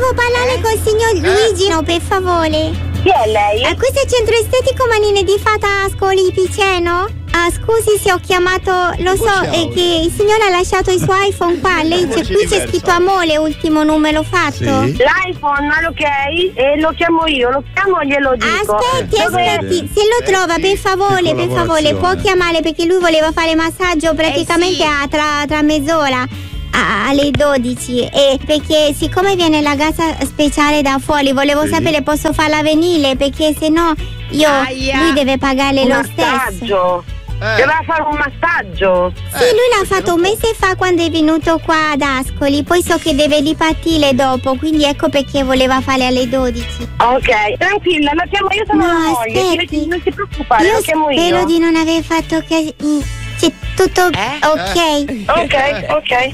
Volevo parlare col signor Luigi, no, per favore. Chi è lei? Questo è Centro Estetico Manine di Fata Ascoli Piceno? Scusi se ho chiamato, lo so, è che il signore ha lasciato il suo iPhone qua, lei qui c'è scritto Amore, ultimo numero fatto. Sì? L'iPhone, ok, e lo chiamo io, lo chiamo e glielo dico. Aspetti, se lo trova per favore, può chiamare perché lui voleva fare massaggio praticamente tra mezz'ora. Alle 12 e perché siccome viene la gazza speciale da fuori volevo sapere posso farla venire perché sennò lui deve pagare lo stesso. Doveva fare un massaggio. Sì, lui l'ha fatto un mese fa quando è venuto qua ad Ascoli, poi so che deve ripartire dopo, quindi ecco perché voleva fare alle 12. Ok, tranquilla, la chiamo io, sono la moglie, non si preoccupare, lo chiamo io. Spero di non aver fatto c'è tutto ok. Ok.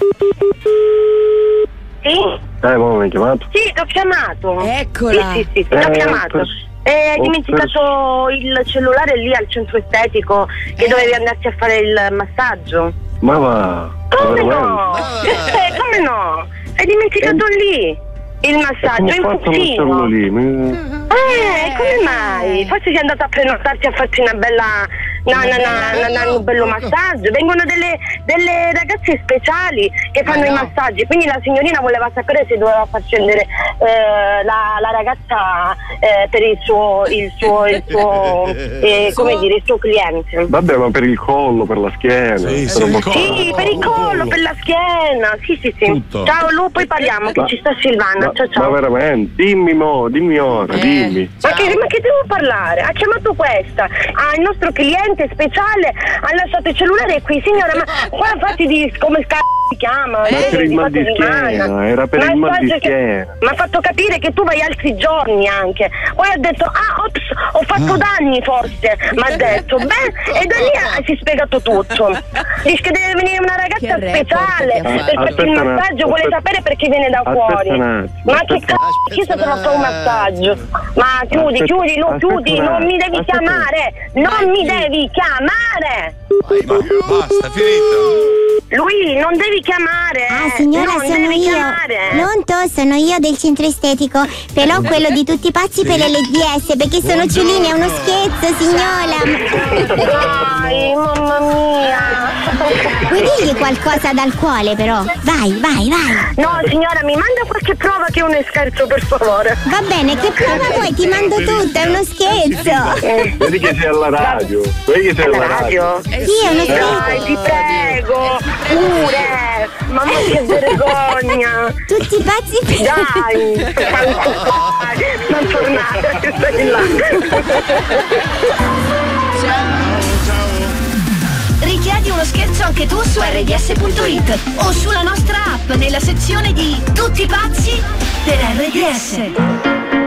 Sì? Come mi hai chiamato? Sì, t'ho chiamato. Eccola. Sì, t'ho chiamato. Hai dimenticato il cellulare lì al centro estetico che dovevi andarti a fare il massaggio. Ma va. Come no? Come no? Hai dimenticato lì il massaggio in cucina. Come mai? Forse sei andata a prenotarti a farti una bella un bello massaggio. Vengono delle ragazze speciali che fanno i massaggi, quindi la signorina voleva sapere se doveva far scendere la ragazza per il suo come dire, il suo cliente. Vabbè, ma per il collo, per la schiena. Sì, per il collo, per la schiena. Sì. Tutto. Ciao Lu, poi parliamo che ci sta Silvana. Ciao. Ma veramente, dimmi ora, dimmi. Ma che devo parlare? Ha chiamato questa, il nostro cliente speciale, ha lasciato il cellulare qui, signora, ma qua fatti di come si chiama? Ma per il mal di schiena, era per il mal di schiena. Mi ha fatto capire che tu vai altri giorni anche. Poi ha detto, ops, ho fatto danni forse, mi ha detto, e da lì si è spiegato tutto. Dice che deve venire una ragazza speciale per farti il massaggio, vuole sapere perché viene da fuori. Ma che cazzo, chi sta a fare un massaggio? Ma chiudi, non mi devi chiamare, Basta, finito. Lui non devi chiamare. Signora, non sono devi io. chiamare. Pronto, sono io del centro estetico, però quello di tutti i pazzi per l'LDS, perché sono ciuline, è uno scherzo, signora. Dai, mamma mia. Puoi dirgli qualcosa dal cuore, però. Vai. No, signora, mi manda qualche prova che è uno scherzo, per favore. Va bene, che prova vuoi? Ti mando tutto, è uno scherzo. Vedi che sei alla radio. Alla radio? Sì, è uno scherzo. Dai, ti prego. Pure. Mamma, che vergogna. Tutti pazzi per... Dai. Non tornate, stai là. Richiedi uno scherzo anche tu su rds.it o sulla nostra app nella sezione di Tutti pazzi per RDS.